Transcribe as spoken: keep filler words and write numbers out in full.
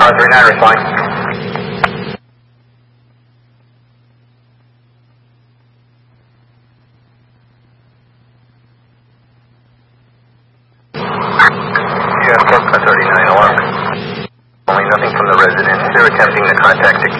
car three nine responding. Yeah, Corp thirty-nine alarm. Only nothing from the residents. They're attempting to contact the